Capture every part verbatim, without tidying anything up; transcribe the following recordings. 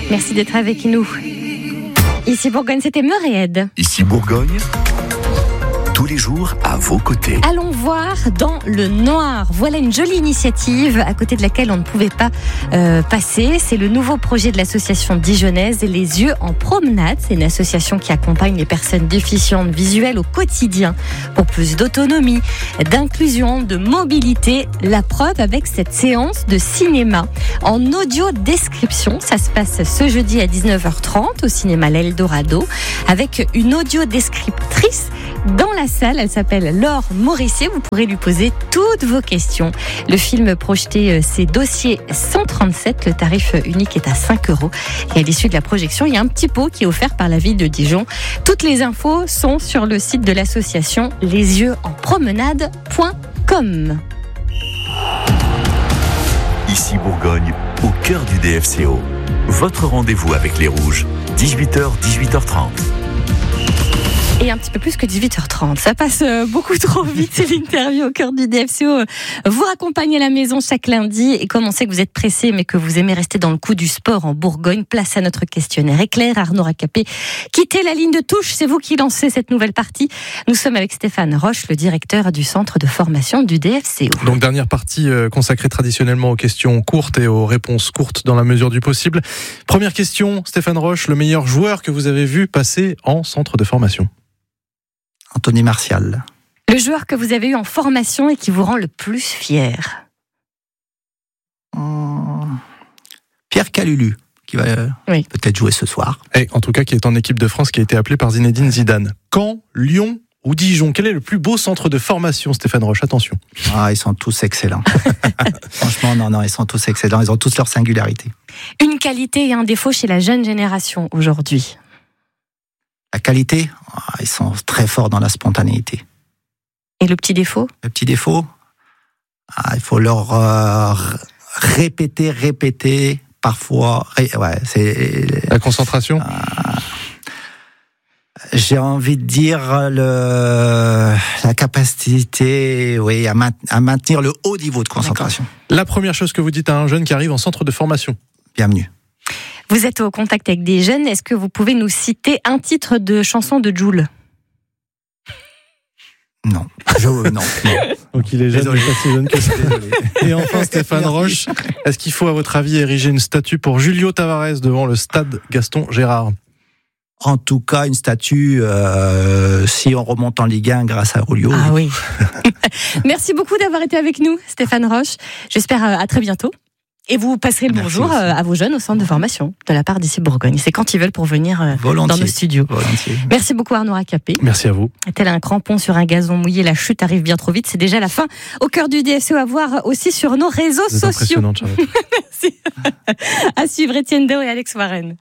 Merci d'être avec nous. Ici Bourgogne, c'était Meurède. Ici Bourgogne, tous les jours à vos côtés. Allons voir dans le noir. Voilà une jolie initiative à côté de laquelle on ne pouvait pas euh, passer. C'est le nouveau projet de l'association dijonnaise Les Yeux en promenade. C'est une association qui accompagne les personnes déficientes visuelles au quotidien pour plus d'autonomie, d'inclusion, de mobilité. La preuve avec cette séance de cinéma en audio description. Ça se passe ce jeudi à dix-neuf heures trente au cinéma L'Eldorado avec une audio descriptrice dans la salle. Elle s'appelle Laure Morissier. Vous pourrez lui poser toutes vos questions. Le film projeté, c'est Dossier cent trente-sept. Le tarif unique est à cinq euros. Et à l'issue de la projection, il y a un petit pot qui est offert par la ville de Dijon. Toutes les infos sont sur le site de l'association les yeux en promenade point com. Ici Bourgogne, au cœur du D F C O. Votre rendez-vous avec les Rouges, dix-huit heures, dix-huit heures trente. Et un petit peu plus que dix-huit heures trente. Ça passe beaucoup trop vite, c'est l'interview au cœur du D F C O. Vous raccompagnez à la maison chaque lundi. Et comme on sait que vous êtes pressé, mais que vous aimez rester dans le coup du sport en Bourgogne, place à notre questionnaire éclair. Arnaud Racapé, quittez la ligne de touche. C'est vous qui lancez cette nouvelle partie. Nous sommes avec Stéphane Roche, le directeur du centre de formation du D F C O. Donc, dernière partie consacrée traditionnellement aux questions courtes et aux réponses courtes dans la mesure du possible. Première question, Stéphane Roche, le meilleur joueur que vous avez vu passer en centre de formation? Anthony Martial. Le joueur que vous avez eu en formation et qui vous rend le plus fier? Hum, Pierre Calulu, qui va oui. peut-être jouer ce soir. Et en tout cas, qui est en équipe de France, qui a été appelé par Zinedine Zidane. Caen, Lyon ou Dijon? Quel est le plus beau centre de formation, Stéphane Roche? Attention. Ah, ils sont tous excellents. Franchement, non, non, ils sont tous excellents. Ils ont tous leur singularité. Une qualité et un défaut chez la jeune génération aujourd'hui? La qualité, ah, ils sont très forts dans la spontanéité. Et le petit défaut? Le petit défaut, ah, il faut leur euh, répéter, répéter, parfois. Ré, ouais, c'est la concentration. Euh, j'ai envie de dire le la capacité, oui, à, main, à maintenir le haut niveau de concentration. D'accord. La première chose que vous dites à un jeune qui arrive en centre de formation? Bienvenue. Vous êtes au contact avec des jeunes. Est-ce que vous pouvez nous citer un titre de chanson de Jul? Non. Je, non, non. Donc il est jeune, mais pas si jeune que ça. Et enfin, Stéphane Roche, est-ce qu'il faut, à votre avis, ériger une statue pour Julio Tavares devant le stade Gaston Gérard? En tout cas, une statue, euh, si on remonte en Ligue un grâce à Julio. Ah oui. Merci beaucoup d'avoir été avec nous, Stéphane Roche. J'espère à très bientôt. Et vous passerez le Merci bonjour aussi. à vos jeunes au centre de formation de la part d'Ici Bourgogne. C'est quand ils veulent pour venir Volontiers. dans nos studios. Volontiers. Merci beaucoup Arnaud Racapé. Merci à vous. Tel un crampon sur un gazon mouillé, la chute arrive bien trop vite. C'est déjà la fin. Au cœur du D F C O, à voir aussi sur nos réseaux C'est sociaux. impressionnant, Charlotte. Merci. À suivre Étienne Dao et Alex Warren.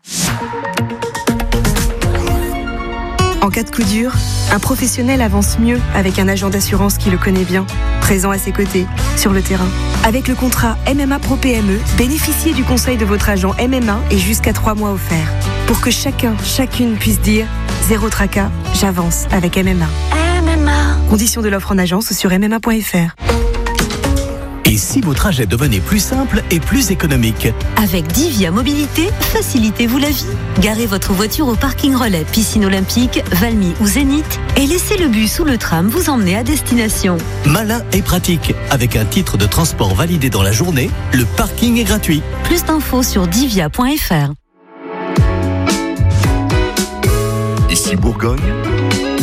En cas de coup dur, un professionnel avance mieux avec un agent d'assurance qui le connaît bien, présent à ses côtés, sur le terrain. Avec le contrat M M A Pro P M E, bénéficiez du conseil de votre agent M M A et jusqu'à trois mois offerts. Pour que chacun, chacune puisse dire « Zéro tracas, j'avance avec M M A ». M M A. Conditions de l'offre en agence ou sur m m a point f r. Et si vos trajets devenaient plus simples et plus économiques? Avec Divia Mobilité, facilitez-vous la vie. Garez votre voiture au parking relais Piscine Olympique, Valmy ou Zénith et laissez le bus ou le tram vous emmener à destination. Malin et pratique. Avec un titre de transport validé dans la journée, le parking est gratuit. Plus d'infos sur divia point f r. Ici Bourgogne,